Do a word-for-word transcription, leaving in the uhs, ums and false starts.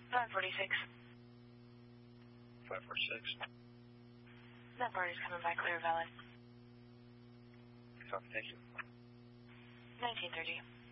five forty-six. five forty-six. That party's coming by Clear Valley. Copy, thank you. nineteen thirty.